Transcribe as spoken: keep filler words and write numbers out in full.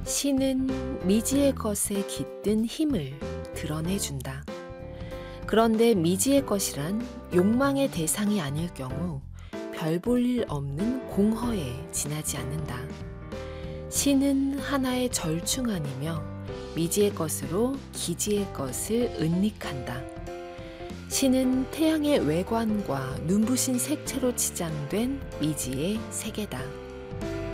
신은 미지의 것에 깃든 힘을 드러내준다. 그런데 미지의 것이란 욕망의 대상이 아닐 경우 별 볼 일 없는 공허에 지나지 않는다. 신은 하나의 절충안이며 미지의 것으로 기지의 것을 은닉한다. 신은 태양의 외관과 눈부신 색채로 치장된 미지의 세계다.